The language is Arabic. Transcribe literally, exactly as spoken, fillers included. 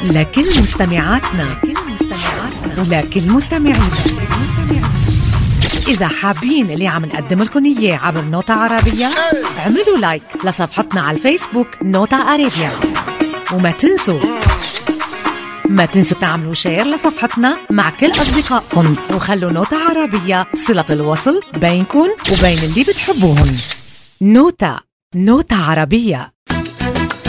لكل مستمعاتنا ولكل مستمعينا، إذا حابين اللي عم نقدم لكم إياه عبر نوتة عربية، اعملوا لايك لصفحتنا على الفيسبوك نوتة عربية، وما تنسوا ما تنسوا تعملوا شير لصفحتنا مع كل أصدقائكم، وخلوا نوتة عربية صلة الوصل بينكم وبين اللي بتحبوهم. نوتة نوتة عربية.